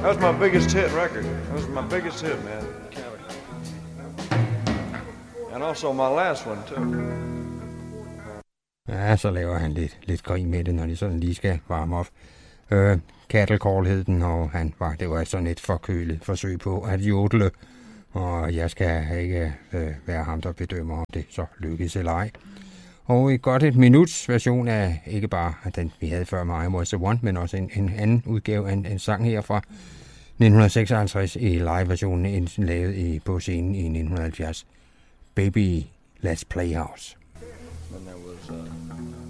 That was my biggest hit record. That was my biggest hit, man. And also my last one, too. Ja, så laver han lidt grin med det, når de sådan lige skal varme op. Cattle Call hed den, og det var sådan et forkølet forsøg på at jodle. Og jeg skal ikke være ham, der bedømmer, om det så lykkedes eller ej. Og i godt et minuts version af ikke bare den, vi havde før med I Was The One, men også en anden udgave af en sang her fra 1956 i live-versionen, lavet på scenen i 1970. Baby, Let's Play House. When there was